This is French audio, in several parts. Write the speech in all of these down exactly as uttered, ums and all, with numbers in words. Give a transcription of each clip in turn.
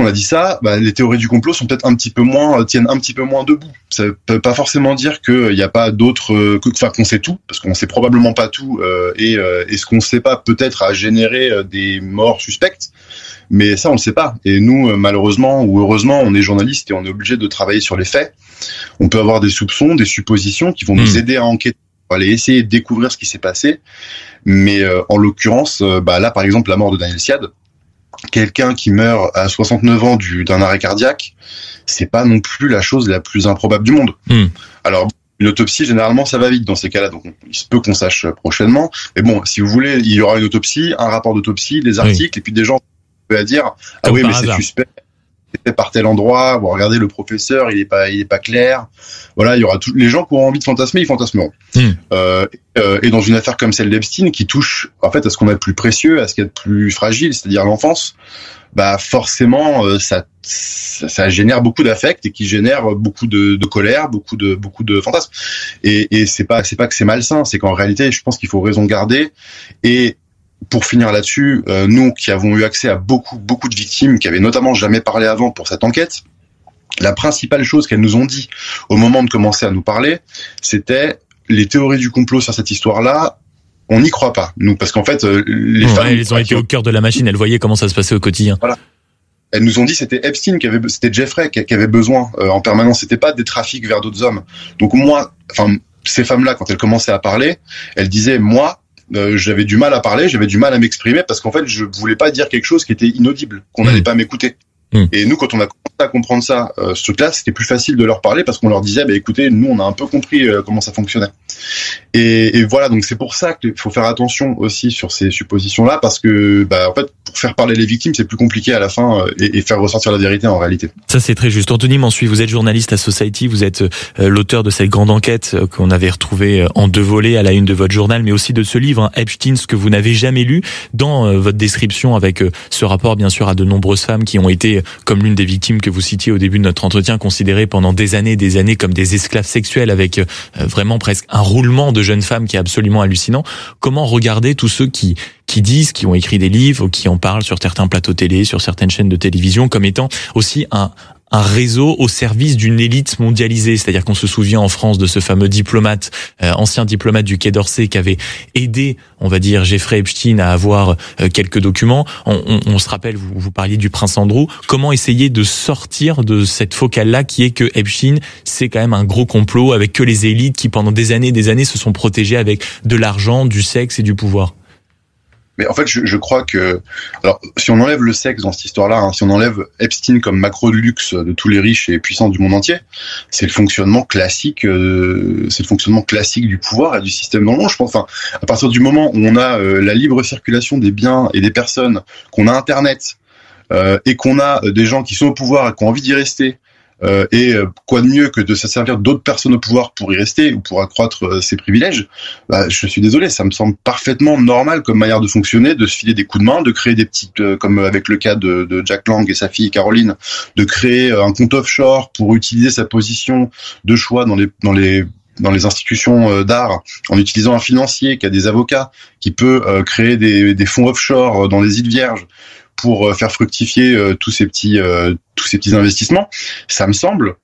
qu'on a dit ça, bah, les théories du complot sont peut-être un petit peu moins, tiennent un petit peu moins debout. Ça peut pas forcément dire qu'il n'y a pas d'autres, euh, que, enfin, qu'on sait tout, parce qu'on sait probablement pas tout, euh, et, euh, et ce qu'on sait pas peut-être a généré euh, des morts suspectes. Mais ça, on le sait pas. Et nous, euh, malheureusement ou heureusement, on est journalistes et on est obligé de travailler sur les faits. On peut avoir des soupçons, des suppositions qui vont mmh. nous aider à enquêter, à aller essayer de découvrir ce qui s'est passé. Mais euh, en l'occurrence, euh, bah là, par exemple, la mort de Daniel Siad, quelqu'un qui meurt à soixante-neuf ans du, d'un arrêt cardiaque, c'est pas non plus la chose la plus improbable du monde. Mmh. Alors, une autopsie, généralement, ça va vite dans ces cas-là, donc il se peut qu'on sache prochainement. Mais bon, si vous voulez, il y aura une autopsie, un rapport d'autopsie, des articles, oui. et puis des gens à dire ah oui mais c'est suspect, c'est par tel endroit, bon, regardez le professeur, il est pas il est pas clair. Voilà, il y aura tous les gens qui auront envie de fantasmer, ils fantasmeront. Mmh. Euh, euh, et dans une affaire comme celle d'Epstein qui touche en fait à ce qu'on a de plus précieux, à ce qu'il y a de plus fragile, c'est-à-dire l'enfance, bah forcément euh, ça, ça ça génère beaucoup d'affect et qui génère beaucoup de, de colère, beaucoup de beaucoup de fantasmes. Et et c'est pas c'est pas que c'est malsain, c'est qu'en réalité, je pense qu'il faut raison garder. Et pour finir là-dessus, euh, nous qui avons eu accès à beaucoup, beaucoup de victimes, qui avaient notamment jamais parlé avant pour cette enquête, la principale chose qu'elles nous ont dit au moment de commencer à nous parler, c'était les théories du complot sur cette histoire-là, on n'y croit pas, nous, parce qu'en fait, euh, les ouais, femmes... Elles ont été au cœur de la machine, elles voyaient comment ça se passait au quotidien. Voilà. Elles nous ont dit c'était Epstein qui avait, c'était Jeffrey qui avait besoin euh, en permanence, c'était pas des trafics vers d'autres hommes. Donc moi, enfin, ces femmes-là, quand elles commençaient à parler, elles disaient, moi, Euh, j'avais du mal à parler, j'avais du mal à m'exprimer parce qu'en fait, je voulais pas dire quelque chose qui était inaudible, qu'on n'allait mmh. pas m'écouter. Mmh. Et nous, quand on a commencé à comprendre ça, euh, ce truc-là, c'était plus facile de leur parler parce qu'on leur disait, bah écoutez, nous, on a un peu compris euh, comment ça fonctionnait. Et, et voilà, donc c'est pour ça qu'il faut faire attention aussi sur ces suppositions-là parce que, bah en fait, pour faire parler les victimes, c'est plus compliqué à la fin euh, et, et faire ressortir la vérité en réalité. Ça, c'est très juste. Anthony Mansuy, vous êtes journaliste à Society, vous êtes euh, l'auteur de cette grande enquête euh, qu'on avait retrouvée en deux volets à la une de votre journal, mais aussi de ce livre, hein, Epstein, ce que vous n'avez jamais lu, dans euh, votre description avec euh, ce rapport, bien sûr, à de nombreuses femmes qui ont été, comme l'une des victimes que vous citiez au début de notre entretien, considérées pendant des années et des années comme des esclaves sexuels avec euh, vraiment presque un roulement de jeunes femmes qui est absolument hallucinant. Comment regarder tous ceux qui qui disent, qui ont écrit des livres, qui en parlent sur certains plateaux télé, sur certaines chaînes de télévision, comme étant aussi un un réseau au service d'une élite mondialisée, c'est-à-dire qu'on se souvient en France de ce fameux diplomate, euh, ancien diplomate du Quai d'Orsay qui avait aidé, on va dire, Jeffrey Epstein à avoir euh, quelques documents. On, on, on se rappelle, vous, vous parliez du prince Andrew. Comment essayer de sortir de cette focale-là qui est que Epstein, c'est quand même un gros complot avec que les élites qui pendant des années et des années se sont protégées avec de l'argent, du sexe et du pouvoir? Mais en fait, je, je crois que, alors, si on enlève le sexe dans cette histoire-là, hein, si on enlève Epstein comme macro de luxe de tous les riches et puissants du monde entier, c'est le fonctionnement classique, euh, c'est le fonctionnement classique du pouvoir et du système dans le monde. Je pense, enfin, à partir du moment où on a euh, la libre circulation des biens et des personnes, qu'on a Internet euh, et qu'on a euh, des gens qui sont au pouvoir et qui ont envie d'y rester. Euh, et euh, quoi de mieux que de se servir d'autres personnes au pouvoir pour y rester ou pour accroître euh, ses privilèges, bah, je suis désolé, ça me semble parfaitement normal comme manière de fonctionner, de se filer des coups de main, de créer des petites, euh, comme avec le cas de, de Jack Lang et sa fille Caroline, de créer euh, un compte offshore pour utiliser sa position de choix dans les dans les dans les institutions euh, d'art, en utilisant un financier qui a des avocats, qui peut euh, créer des, des fonds offshore dans les îles Vierges pour euh, faire fructifier euh, tous ces petits euh, tous ces petits investissements. Ça me semble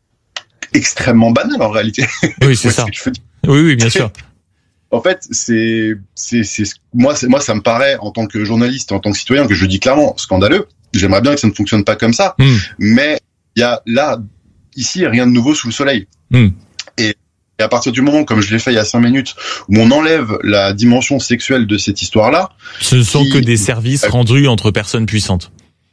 extrêmement banal en réalité. Oui, c'est ça. Oui, oui, bien sûr. En fait, c'est c'est c'est moi c'est moi ça me paraît en tant que journaliste, en tant que citoyen, que je dis clairement scandaleux. J'aimerais bien que ça ne fonctionne pas comme ça, mm. mais il y a là ici il y a rien de nouveau sous le soleil. Mm. Et Et à partir du moment, comme je l'ai fait il y a cinq minutes, où on enlève la dimension sexuelle de cette histoire-là... Ce ne sont qui... que des services rendus entre personnes puissantes.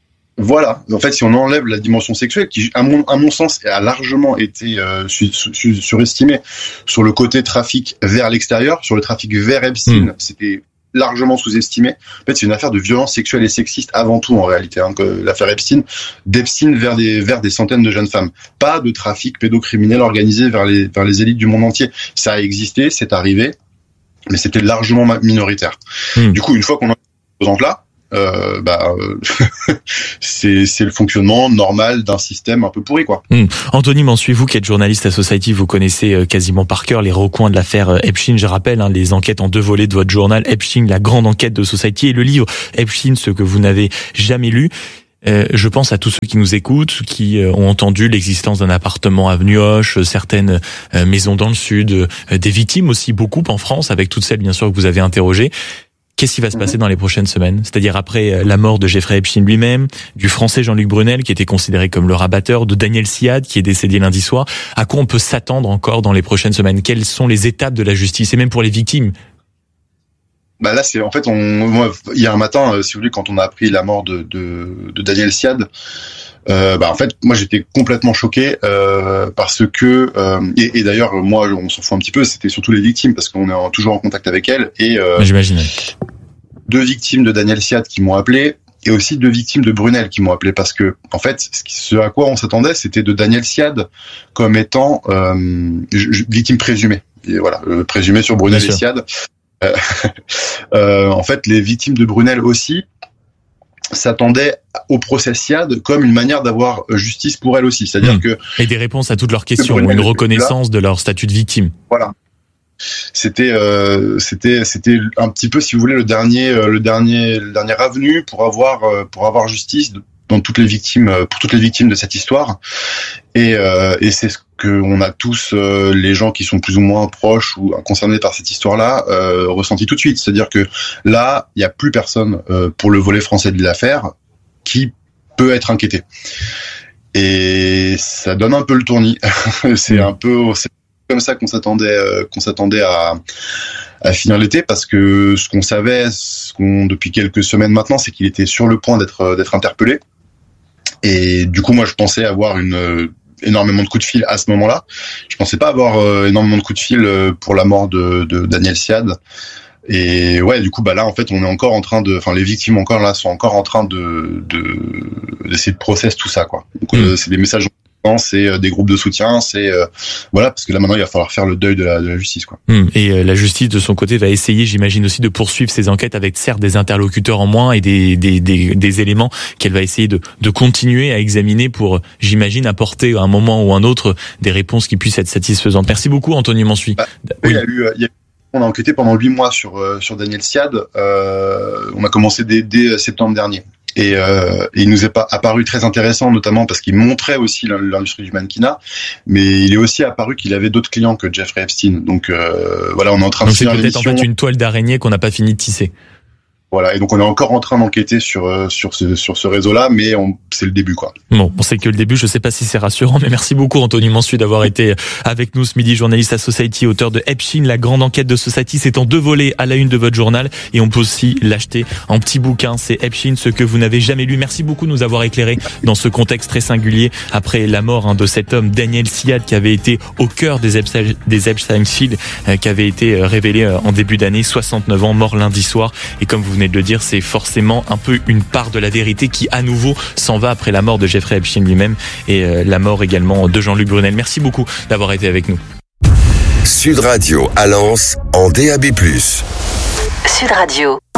Voilà. En fait, si on enlève la dimension sexuelle, qui, à mon, à mon sens, a largement été euh, su, su, surestimée sur le côté trafic vers l'extérieur, sur le trafic vers Epstein, mmh. c'était largement sous-estimé. En fait, c'est une affaire de violence sexuelle et sexiste avant tout, en réalité, hein, que l'affaire Epstein, d'Epstein vers des, vers des centaines de jeunes femmes. Pas de trafic pédocriminel organisé vers les, vers les élites du monde entier. Ça a existé, c'est arrivé, mais c'était largement minoritaire. Mmh. Du coup, une fois qu'on a ces exemples-là, euh, bah, euh, c'est, c'est le fonctionnement normal d'un système un peu pourri, quoi. Mmh. Anthony Mansuy, vous qui êtes journaliste à Society, vous connaissez quasiment par cœur les recoins de l'affaire Epstein. Je rappelle, hein, les enquêtes en deux volets de votre journal Epstein, la grande enquête de Society, et le livre Epstein, ce que vous n'avez jamais lu. Euh, je pense à tous ceux qui nous écoutent, qui euh, ont entendu l'existence d'un appartement avenue Hoche, certaines euh, maisons dans le sud, euh, des victimes aussi, beaucoup en France, avec toutes celles bien sûr que vous avez interrogées. Qu'est-ce qui va se passer dans les prochaines semaines? C'est-à-dire après la mort de Jeffrey Epstein lui-même, du Français Jean-Luc Brunel qui était considéré comme le rabatteur, de Daniel Siad qui est décédé lundi soir. À quoi on peut s'attendre encore dans les prochaines semaines? Quelles sont les étapes de la justice et même pour les victimes? Bah là, c'est en fait, on, moi, hier matin, euh, si vous voulez, quand on a appris la mort de, de, de Daniel Siad, euh, bah en fait, moi j'étais complètement choqué euh, parce que euh, et, et d'ailleurs, moi, on s'en fout un petit peu. C'était surtout les victimes parce qu'on est en, toujours en contact avec elles et euh, j'imagine. Deux victimes de Daniel Siad qui m'ont appelé et aussi deux victimes de Brunel qui m'ont appelé parce que en fait, ce à quoi on s'attendait, c'était de Daniel Siad comme étant euh, victime présumée. Et voilà, euh, présumée sur Brunel et Siad. Euh, euh, en fait, les victimes de Brunel aussi s'attendaient au procès Siad comme une manière d'avoir justice pour elles aussi. C'est-à-dire mmh. que... Et des réponses à toutes leurs questions, ou une reconnaissance là, de leur statut de victime. Voilà. C'était, euh, c'était, c'était un petit peu, si vous voulez, le dernier, euh, le dernier, le dernier avenue pour avoir, euh, pour avoir justice dans toutes les victimes, euh, pour toutes les victimes de cette histoire. Et, euh, et c'est ce qu'on a tous, euh, les gens qui sont plus ou moins proches ou concernés par cette histoire-là, euh, ressenti tout de suite. C'est-à-dire que là, il n'y a plus personne euh, pour le volet français de l'affaire qui peut être inquiété. Et ça donne un peu le tournis. c'est un peu, c'est comme ça qu'on s'attendait, euh, qu'on s'attendait à, à finir l'été, parce que ce qu'on savait, ce qu'on, depuis quelques semaines maintenant, c'est qu'il était sur le point d'être, d'être interpellé. Et du coup, moi, je pensais avoir une euh, énormément de coups de fil à ce moment-là. Je pensais pas avoir euh, énormément de coups de fil euh, pour la mort de, de Daniel Siad. Et ouais, du coup, bah là, en fait, on est encore en train de, enfin, les victimes encore là sont encore en train de, de d'essayer de process tout ça, quoi. Donc, mmh. euh, c'est des messages. C'est euh, des groupes de soutien, c'est euh, voilà, parce que là maintenant il va falloir faire le deuil de la, de la justice, quoi. Mmh. Et euh, la justice de son côté va essayer, j'imagine aussi, de poursuivre ces enquêtes avec certes des interlocuteurs en moins et des des des, des éléments qu'elle va essayer de de continuer à examiner pour, j'imagine, apporter à un moment ou un autre des réponses qui puissent être satisfaisantes. Merci beaucoup, Anthony Mansuy. Bah, oui. Il y a eu, il y a on a enquêté pendant huit mois sur euh, sur Daniel Siad. Euh, on a commencé dès, dès septembre dernier. Et, euh, et il nous est pas apparu très intéressant, notamment parce qu'il montrait aussi l'industrie du mannequinat, mais il est aussi apparu qu'il avait d'autres clients que Jeffrey Epstein. Donc euh, voilà, on est en train donc de faire c'est peut-être en fait une toile d'araignée qu'on n'a pas fini de tisser. Voilà, et donc on est encore en train d'enquêter sur sur ce sur ce réseau-là, mais on, c'est le début, quoi. Bon, on sait que le début, je sais pas si c'est rassurant, mais merci beaucoup Anthony Mansuy d'avoir été avec nous ce midi, journaliste à Society, auteur de Epstein, la grande enquête de Society. C'est en deux volets à la une de votre journal, et on peut aussi l'acheter en petit bouquin. C'est Epstein, ce que vous n'avez jamais lu. Merci beaucoup de nous avoir éclairé dans ce contexte très singulier après la mort hein, de cet homme Daniel Siad qui avait été au cœur des Epstein, des Epstein Files, euh, qui avait été révélé euh, en début d'année, soixante-neuf ans, mort lundi soir. Et comme vous venez de le dire, c'est forcément un peu une part de la vérité qui à nouveau s'en va après la mort de Jeffrey Epstein lui-même et euh, la mort également de Jean-Luc Brunel. Merci beaucoup d'avoir été avec nous. Sud Radio à Lens en D A B plus. Sud Radio.